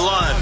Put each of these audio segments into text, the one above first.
Lund.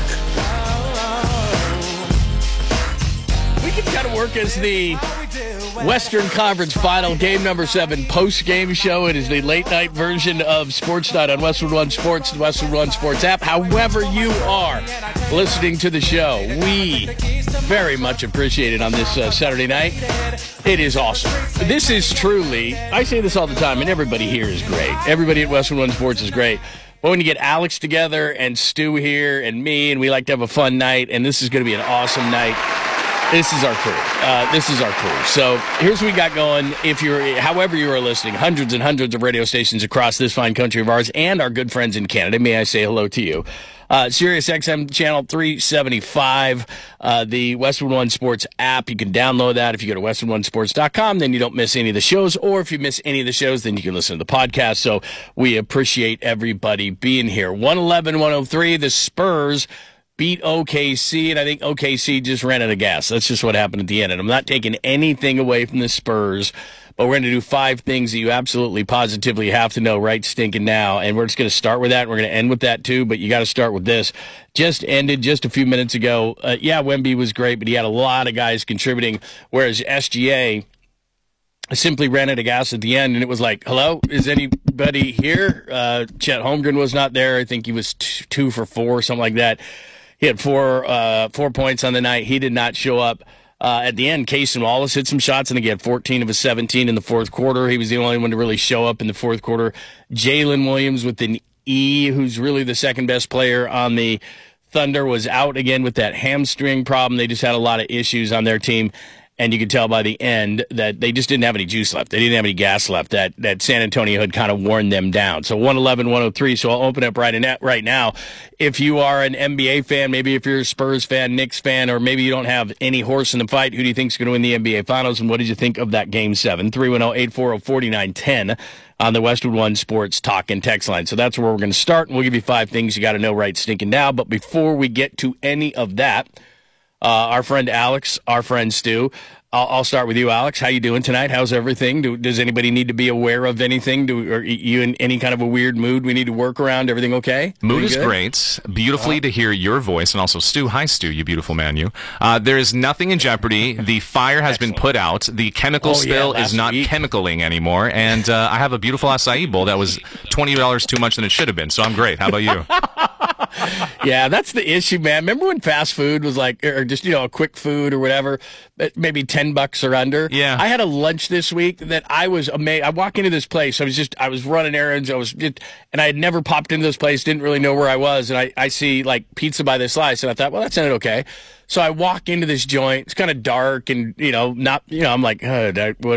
We can kind of work as the Western Conference Final, game number 7 post-game show. It is the late-night version of Sports Night on Westwood One Sports and Westwood One Sports app. However you are listening to the show, we very much appreciate it on this Saturday night. It is awesome. This is truly, I say this all the time, and everybody here is great. Everybody at Westwood One Sports is great. But when you get Alex together and Stu here and me, and we like to have a fun night, and this is going to be an awesome night. This is our crew. So here's what we got going. However you are listening, hundreds and hundreds of radio stations across this fine country of ours and our good friends in Canada. May I say hello to you. Sirius XM channel 375, the Westwood One Sports app. You can download that if you go to westwoodonesports.com. Then you don't miss any of the shows. Or if you miss any of the shows, then you can listen to the podcast. So we appreciate everybody being here. 111-103, the Spurs beat OKC, and I think OKC just ran out of gas. That's just what happened at the end. And I'm not taking anything away from the Spurs, but we're going to do 5 things that you absolutely positively have to know right stinking now. And we're just going to start with that, and we're going to end with that too, but you got to start with this. Just ended just a few minutes ago. Wemby was great, but he had a lot of guys contributing, whereas SGA simply ran out of gas at the end, and it was like, hello, is anybody here? Chet Holmgren was not there. I think he was 2 for 4, something like that. He had 4 points on the night. He did not show up. At the end, Cason Wallace hit some shots, and he had 14 of his 17 in the fourth quarter. He was the only one to really show up in the fourth quarter. Jalen Williams with an E, who's really the second best player on the Thunder, was out again with that hamstring problem. They just had a lot of issues on their team. And you could tell by the end that they just didn't have any juice left. They didn't have any gas left. That San Antonio had kind of worn them down. So 111-103. So I'll open up right now. If you are an NBA fan, maybe if you're a Spurs fan, Knicks fan, or maybe you don't have any horse in the fight, who do you think is going to win the NBA Finals? And what did you think of that Game 7? 310-840-4910 on the Westwood One Sports talk and text line. So that's where we're going to start. And we'll give you 5 things you got to know right stinking now. But before we get to any of that, our friend Alex, our friend Stu. I'll start with you, Alex. How you doing tonight? How's everything? Does anybody need to be aware of anything? Are you in any kind of a weird mood we need to work around? Everything okay? Mood is great. Beautifully to hear your voice. And also, Stu. Hi, Stu, you beautiful man, you. There is nothing in jeopardy. The fire has been put out. The chemical spill is not chemicaling anymore. And I have a beautiful acai bowl that was $20 too much than it should have been. So I'm great. How about you? Yeah, that's the issue, man. Remember when fast food was like, or just, a quick food or whatever, maybe $10 or under? Yeah. I had a lunch this week that I was amazed. I walk into this place. I was running errands. And I had never popped into this place, didn't really know where I was. And I see like pizza by the slice. And I thought, well, that sounded okay. So I walk into this joint. It's kind of dark and, I'm like, what